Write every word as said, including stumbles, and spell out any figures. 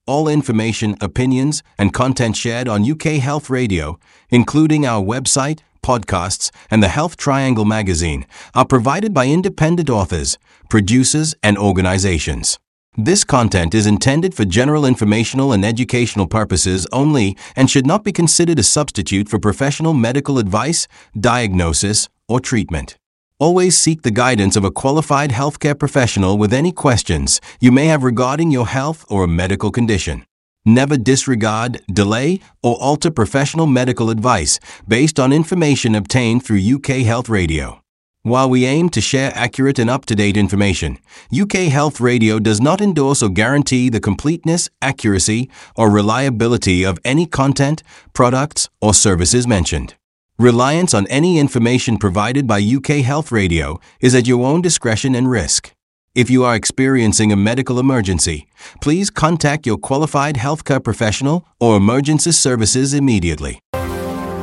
All information, opinions, and content shared on U K Health Radio, including our website, podcasts, and the Health Triangle magazine, are provided by independent authors, producers, and organizations. This content is intended for general informational and educational purposes only and should not be considered a substitute for professional medical advice, diagnosis, or treatment. Always seek the guidance of a qualified healthcare professional with any questions you may have regarding your health or medical condition. Never disregard, delay, or alter professional medical advice based on information obtained through U K Health Radio. While we aim to share accurate and up-to-date information, U K Health Radio does not endorse or guarantee the completeness, accuracy, or reliability of any content, products, or services mentioned. Reliance on any information provided by U K Health Radio is at your own discretion and risk. If you are experiencing a medical emergency, please contact your qualified healthcare professional or emergency services immediately.